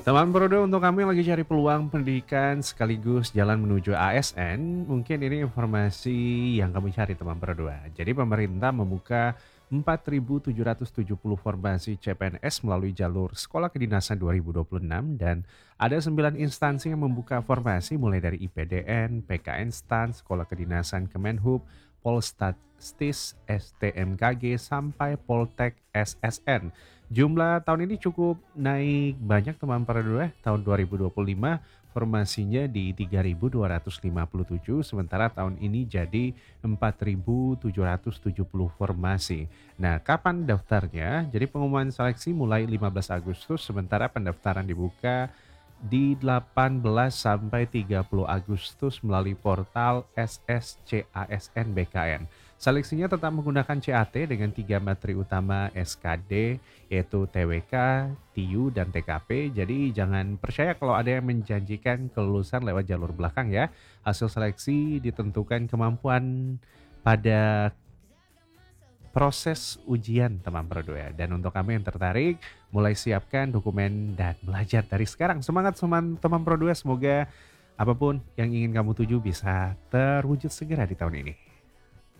Teman Brodo, untuk kamu yang lagi cari peluang pendidikan sekaligus jalan menuju ASN, mungkin ini informasi yang kamu cari teman Brodo. Jadi pemerintah membuka 4.770 formasi CPNS melalui jalur Sekolah Kedinasan 2026 dan ada 9 instansi yang membuka formasi mulai dari IPDN, PKN STAN, Sekolah Kedinasan Kemenhub, Polstatistis, STMKG, sampai Poltek SSN. Jumlah tahun ini cukup naik banyak teman para dua. Tahun 2025 formasinya di 3.257, sementara tahun ini jadi 4.770 formasi. Nah, kapan daftarnya? Jadi pengumuman seleksi mulai 15 Agustus, sementara pendaftaran dibuka di 18 sampai 30 Agustus melalui portal SSCASN BKN. Seleksinya tetap menggunakan CAT dengan 3 materi utama SKD, yaitu TWK, TIU, dan TKP. Jadi jangan percaya kalau ada yang menjanjikan kelulusan lewat jalur belakang ya. Hasil seleksi ditentukan kemampuan pada proses ujian teman Pro ya. Dan untuk kamu yang tertarik, mulai siapkan dokumen dan belajar dari sekarang. Semangat teman Pro, semoga apapun yang ingin kamu tuju bisa terwujud segera di tahun ini.